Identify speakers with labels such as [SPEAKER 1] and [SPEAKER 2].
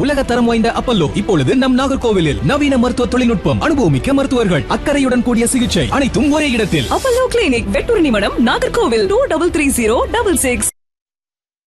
[SPEAKER 1] உலக தரம் வாய்ந்த அப்பல்லோ இப்பொழுது நம் நாகர்கோவிலில் நவீன மருத்துவ தொழில்நுட்பம், அனுபவமிக்க மருத்துவர்கள், அக்கறையுடன் கூடிய சிகிச்சை, அனைத்தும் ஒரே இடத்தில்.
[SPEAKER 2] அப்பல்லோ கிளினிக், வெட்டூர் நிமிடம், நாகர்கோவில் 233066.